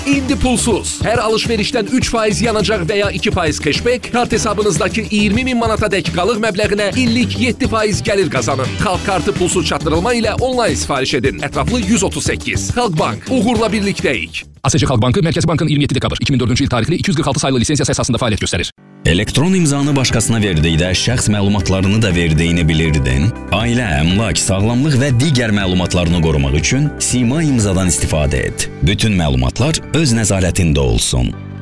İndi pulsuz. Hər alış-verişdən 3% yanacaq və ya 2% cashback, kart hesabınızdakı 20.000 manata dək qalıq məbləğinə illik 7% gəlir qazanın. Xalq kartı pulsuz çatdırılma ilə onlayn sifariş edin. Ətraflı 138. Xalq Bank. Uğurla birlikdəyik. ASC Xalq Bankı Mərkəzi Bankın 27 dekabr 2004-cü il tarixli 246 saylı lisensiyası əsasında fəaliyyət göstərir. Elektron imzanı başqasına verdikdə şəxs məlumatlarını da verdiyini bilirdin? Ailə, əmlak, sağlamlıq və digər məlumatlarını qorumaq üçün Sima imzadan istifadə et. Bütün məlumatlar öz nəzarətində olsun.